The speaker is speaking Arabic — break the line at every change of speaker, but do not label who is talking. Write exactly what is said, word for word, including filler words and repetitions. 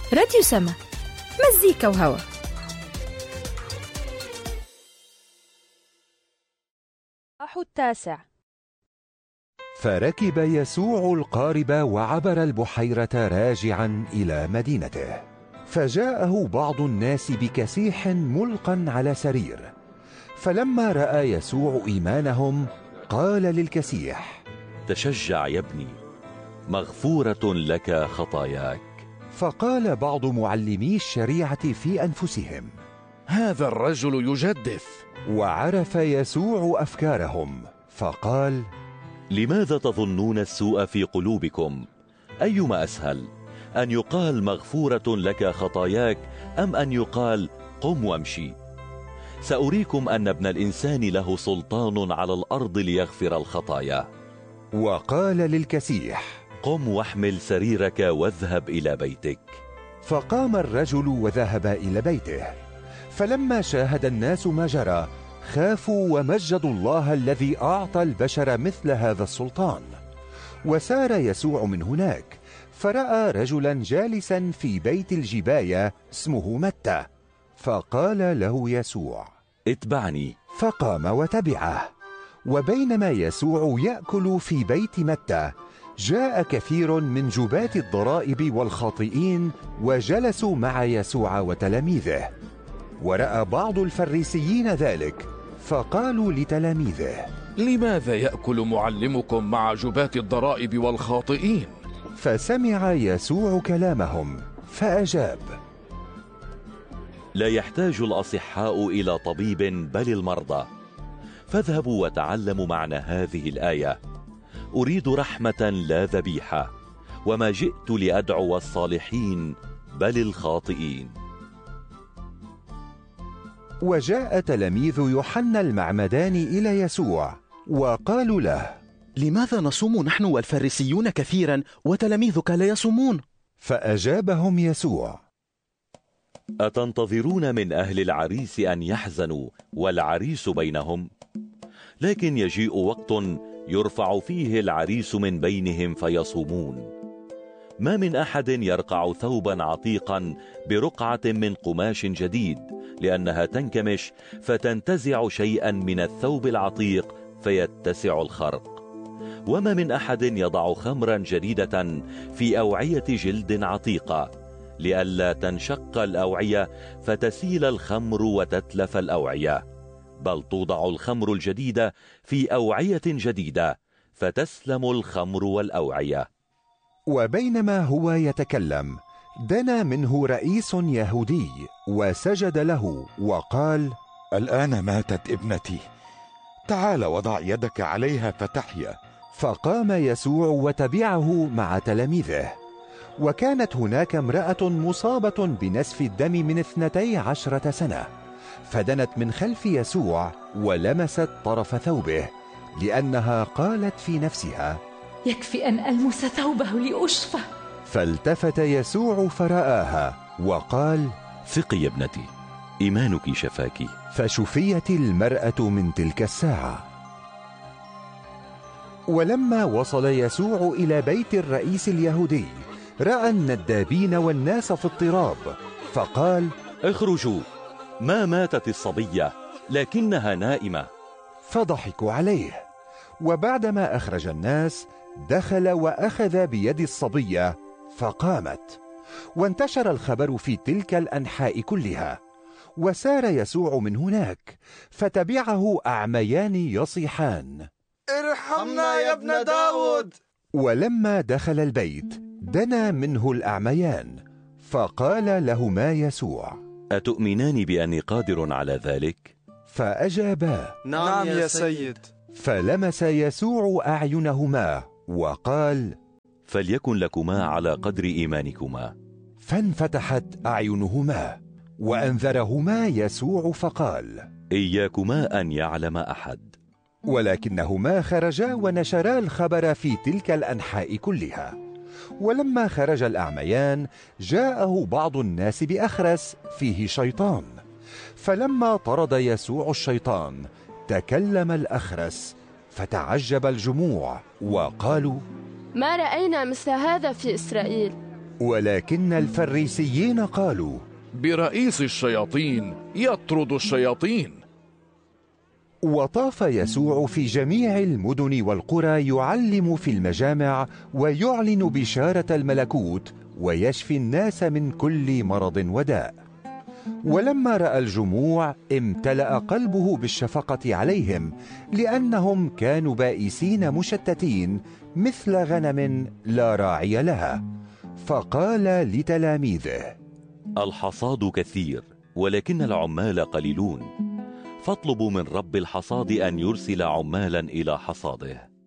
راديو سما، مزيكا وهوا.
التاسع.
فركب يسوع القارب وعبر البحيرة راجعا إلى مدينته، فجاءه بعض الناس بكسيح ملقا على سرير، فلما رأى يسوع إيمانهم قال للكسيح:
تشجع يا ابني، مغفورة لك خطاياك.
فقال بعض معلمي الشريعة في أنفسهم:
هذا الرجل يجدف.
وعرف يسوع أفكارهم فقال:
لماذا تظنون السوء في قلوبكم؟ أيما أسهل، أن يقال مغفورة لك خطاياك، أم أن يقال قم وامشي؟ سأريكم أن ابن الإنسان له سلطان على الأرض ليغفر الخطايا.
وقال للكسيح:
قم واحمل سريرك واذهب إلى بيتك.
فقام الرجل وذهب إلى بيته. فلما شاهد الناس ما جرى خافوا ومجدوا الله الذي أعطى البشر مثل هذا السلطان. وسار يسوع من هناك، فرأى رجلا جالسا في بيت الجباية اسمه متى، فقال له يسوع:
اتبعني.
فقام وتبعه. وبينما يسوع يأكل في بيت متى جاء كثير من جباة الضرائب والخاطئين وجلسوا مع يسوع وتلاميذه. ورأى بعض الفريسيين ذلك فقالوا لتلاميذه:
لماذا يأكل معلمكم مع جباة الضرائب والخاطئين؟
فسمع يسوع كلامهم فأجاب:
لا يحتاج الأصحاء إلى طبيب بل المرضى. فاذهبوا وتعلموا معنى هذه الآية: أريد رحمة لا ذبيحة، وما جئت لأدعو الصالحين بل الخاطئين.
وجاء تلاميذ يوحنا المعمدان إلى يسوع وقالوا له:
لماذا نصوم نحن والفريسيون كثيرا وتلاميذك لا يصومون؟
فأجابهم يسوع:
أتنتظرون من أهل العريس أن يحزنوا والعريس بينهم؟ لكن يجيء وقت يرفع فيه العريس من بينهم فيصومون. ما من أحد يرقع ثوبا عتيقا برقعة من قماش جديد، لأنها تنكمش فتنتزع شيئا من الثوب العتيق فيتسع الخرق. وما من أحد يضع خمرا جديدة في أوعية جلد عتيقة، لئلا تنشق الأوعية فتسيل الخمر وتتلف الأوعية، بل توضع الخمر الجديدة في أوعية جديدة فتسلم الخمر والأوعية.
وبينما هو يتكلم دنا منه رئيس يهودي وسجد له وقال:
الآن ماتت ابنتي، تعال وضع يدك عليها فتحيا.
فقام يسوع وتبعه مع تلاميذه. وكانت هناك امرأة مصابة بنسف الدم من اثنتي عشرة سنة، فدنت من خلف يسوع ولمست طرف ثوبه، لأنها قالت في نفسها:
يكفي أن ألمس ثوبه لأشفى.
فالتفت يسوع فرآها وقال:
ثقي يا ابنتي، إيمانك شفاك.
فشفيت المرأة من تلك الساعة. ولما وصل يسوع إلى بيت الرئيس اليهودي رأى الندابين والناس في اضطراب، فقال:
اخرجوا، ما ماتت الصبية لكنها نائمة.
فضحكوا عليه. وبعدما أخرج الناس دخل وأخذ بيد الصبية فقامت، وانتشر الخبر في تلك الأنحاء كلها. وسار يسوع من هناك، فتبعه أعميان يصيحان:
ارحمنا يا ابن داود.
ولما دخل البيت دنا منه الأعميان، فقال لهما يسوع:
أتؤمنان بأني قادر على ذلك؟
فأجابا:
نعم يا سيد.
فلمس يسوع أعينهما وقال:
فليكن لكما على قدر إيمانكما.
فانفتحت أعينهما. وأنذرهما يسوع فقال:
إياكما أن يعلم أحد.
ولكنهما خرجا ونشرا الخبر في تلك الأنحاء كلها. ولما خرج الأعميان جاءه بعض الناس بأخرس فيه شيطان، فلما طرد يسوع الشيطان تكلم الأخرس، فتعجب الجموع وقالوا:
ما رأينا مثل هذا في إسرائيل.
ولكن الفريسيين قالوا:
برئيس الشياطين يطرد الشياطين.
وطاف يسوع في جميع المدن والقرى يعلم في المجامع ويعلن بشارة الملكوت ويشفي الناس من كل مرض وداء. ولما رأى الجموع امتلأ قلبه بالشفقة عليهم، لأنهم كانوا بائسين مشتتين مثل غنم لا راعي لها، فقال لتلاميذه:
الحصاد كثير ولكن العمال قليلون، فاطلبوا من رب الحصاد أن يرسل عمالا إلى حصاده.